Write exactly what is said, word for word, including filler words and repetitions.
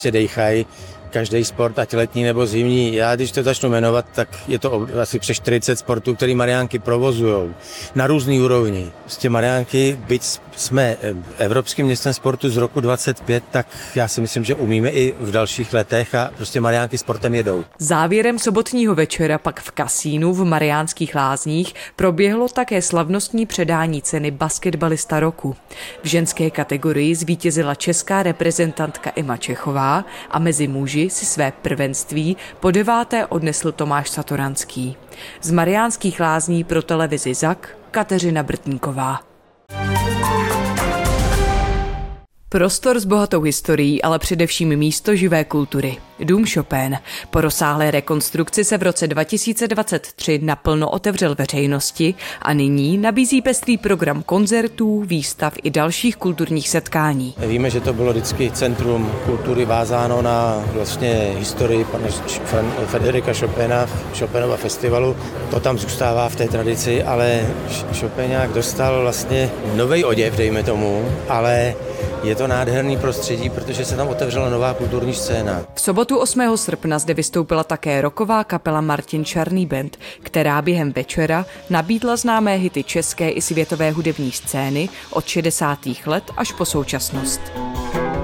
se dejchají každý sport, ať letní nebo zimní. Já když to začnu jmenovat, tak je to asi přes čtyřicet sportů, který Mariánky provozují na různý úrovni. Prostě Mariánky, byť jsme Evropským městem sportu z roku dvacet pět, tak já si myslím, že umíme i v dalších letech a prostě Mariánky sportem jedou. Závěrem sobotního večera pak v kasínu v Mariánských Lázních proběhlo také slavnostní předání ceny Basketbalista roku. V ženské kategorii zvítězila česká reprezentantka Emma Čechová a mezi muži si své prvenství po deváté odnesl Tomáš Satoranský. Z Mariánských Lázní pro televizi Zak Kateřina Brtníková. Prostor s bohatou historií, ale především místo živé kultury. Dům Chopin. Po rozsáhlé rekonstrukci se v roce dva tisíce dvacet tři naplno otevřel veřejnosti a nyní nabízí pestrý program koncertů, výstav i dalších kulturních setkání. Víme, že to bylo vždycky centrum kultury vázáno na vlastně historii pana Frédérika Chopina, Chopinova festivalu. To tam zůstává v té tradici, ale Chopinák dostal vlastně nový oděv, dejme tomu, ale je to nádherný prostředí, protože se tam otevřela nová kulturní scéna. V sobotu osmého srpna zde vystoupila také rocková kapela Martin Čarný band, která během večera nabídla známé hity české i světové hudební scény od šedesátých let až po současnost.